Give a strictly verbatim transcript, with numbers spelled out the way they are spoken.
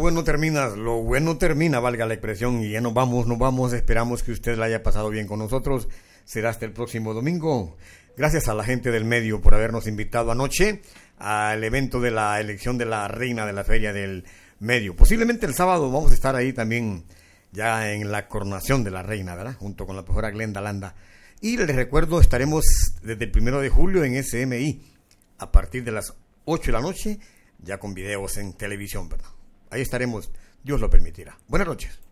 bueno termina, lo bueno termina, valga la expresión, y ya nos vamos, nos vamos, esperamos que usted la haya pasado bien con nosotros. Será hasta el próximo domingo. Gracias a la gente del medio por habernos invitado anoche al evento de la elección de la reina de la Feria del Medio. Posiblemente el sábado vamos a estar ahí también, ya en la coronación de la reina, ¿verdad? Junto con la profesora Glenda Landa. Y les recuerdo, estaremos desde el primero de julio en S M I, a partir de las ocho de la noche, ya con videos en televisión, ¿verdad? Ahí estaremos, Dios lo permitirá. Buenas noches.